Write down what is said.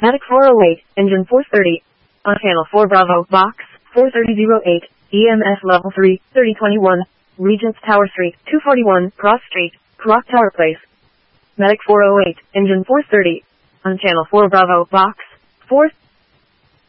Medic 408, engine 430. On channel 4 Bravo, box 43008, EMS level 3, 3021, Regents Tower Street, 241, Cross Street, Clock Tower Place. Medic 408, engine 430. On channel 4 Bravo, box 4